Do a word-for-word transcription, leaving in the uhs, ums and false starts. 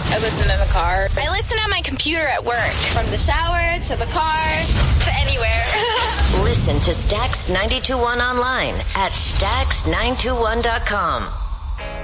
I listen in the car. I listen on my computer at work. From the shower to the car to anywhere. Listen to Stax ninety-two point one online at stax nine two one dot com.